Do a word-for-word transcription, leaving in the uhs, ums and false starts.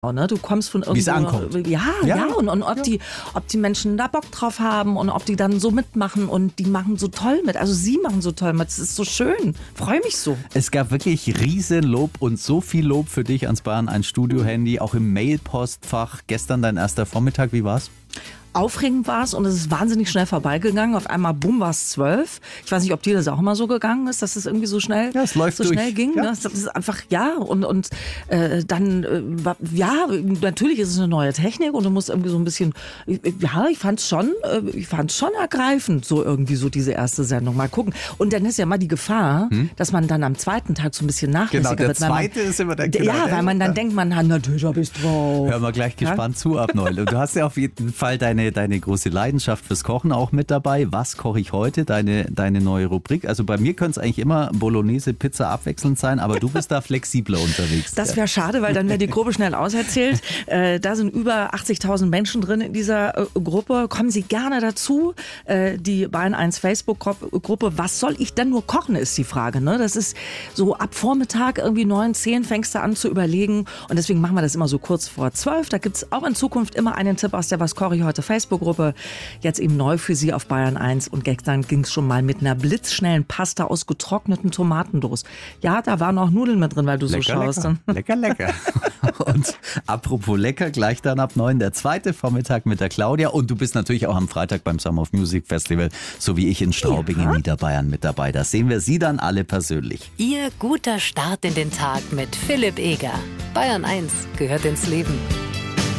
Ne? Du kommst von irgendwo. Wie es ankommt. Ja, ja, Ja. und, und ob, Ja. die, ob die Menschen da Bock drauf haben und ob die dann so mitmachen und die machen so toll mit. Also sie machen so toll mit. Das ist so schön. Freue mich so. Es gab wirklich riesen Lob und so viel Lob für dich ans Bayern eins Studio-Handy, auch im Mailpostfach. Gestern dein erster Vormittag, wie war's? Aufregend war es und es ist wahnsinnig schnell vorbeigegangen. Auf einmal, bumm, war es zwölf. Ich weiß nicht, ob dir das auch immer so gegangen ist, dass es irgendwie so schnell, Ja, es läuft so durch. schnell ging. Ja. Ne? Das ist einfach, ja, und, und äh, dann, äh, war- ja, natürlich ist es eine neue Technik und du musst irgendwie so ein bisschen, ja, ich fand's schon, äh, ich fand's schon ergreifend, so irgendwie so diese erste Sendung. Mal gucken. Und dann ist ja mal die Gefahr, dass man dann am zweiten Tag so ein bisschen nachlässiger Genau, der wird. weil man- zweite ist immer der Ja, Killer, weil man dann ja. denkt, man hat natürlich hab ich's drauf. Hör mal gleich gespannt zu, Abneul. Und du hast ja auf jeden Fall deine, deine große Leidenschaft fürs Kochen auch mit dabei. Was koche ich heute? Deine, deine neue Rubrik. Also bei mir könnte es eigentlich immer Bolognese, Pizza abwechselnd sein, aber du bist da flexibler unterwegs. Das wäre schade, weil dann wäre die Gruppe schnell auserzählt. Äh, da sind über achtzigtausend Menschen drin in dieser äh, Gruppe. Kommen Sie gerne dazu. Äh, die Bayern eins Facebook-Gruppe. Was soll ich denn nur kochen, ist die Frage. Ne? Das ist so ab Vormittag irgendwie neun, zehn fängst du an zu überlegen. Und deswegen machen wir das immer so kurz vor zwölf. Da gibt es auch in Zukunft immer einen Tipp aus der Was koche ich heute Facebook-Gruppe. Jetzt eben neu für Sie auf Bayern eins. Und gestern ging es schon mal mit einer blitzschnellen Pasta aus getrockneten Tomatendos. Ja, da waren auch Nudeln mit drin, weil du so schaust. lecker, lecker, lecker. Und apropos lecker, gleich dann ab neun der zweite Vormittag mit der Claudia. Und du bist natürlich auch am Freitag beim Summer of Music Festival, so wie ich in Straubing in Niederbayern mit dabei. Da sehen wir Sie dann alle persönlich. Ihr guter Start in den Tag mit Philipp Eger. Bayern eins gehört ins Leben.